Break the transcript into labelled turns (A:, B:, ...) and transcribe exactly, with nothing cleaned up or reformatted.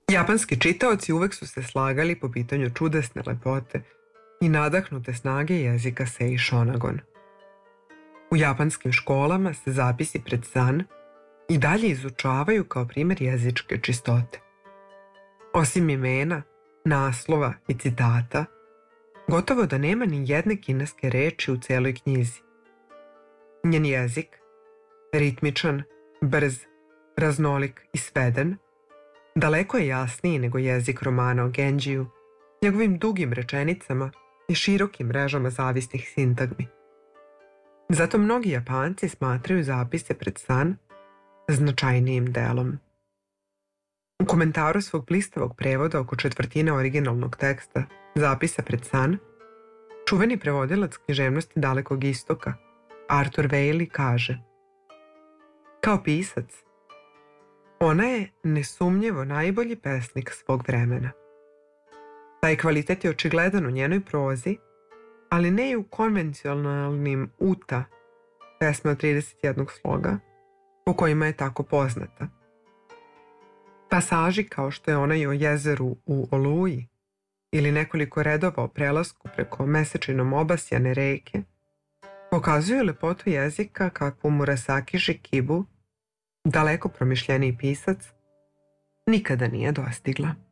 A: Japanski čitaoci uvek su se slagali po pitanju čudesne lepote i nadahnute snage jezika Sei Shonagon. U japanskim školama se zapisi pred san i dalje izučavaju kao primjer jezičke čistote. Osim imena, naslova i citata, gotovo da nema ni jedne kineske reči u celoj knjizi. Njen jezik, ritmičan, brz, raznolik i sveden, daleko je jasniji nego jezik romana o Genđiju, njegovim dugim rečenicama i širokim mrežama zavisnih sintagmi. Zato mnogi Japanci smatraju zapise pred san značajnijim delom. U komentaru svog blistavog prevoda oko četvrtine originalnog teksta Zapisa pred san, čuveni prevodilac književnosti Dalekog istoka, Arthur Waley, kaže: kao pisac, ona je nesumnjivo najbolji pesnik svog vremena. Taj kvalitet je očigledan u njenoj prozi, ali ne i u konvencionalnim uta, pesme od trideset jednog sloga, po kojima je tako poznata. Pasaži kao što je onaj o jezeru u Oluji ili nekoliko redova o prelasku preko mesečinom obasjane reke pokazuju lepotu jezika kakvu Murasaki Shikibu, daleko promišljeniji pisac, nikada nije dostigla.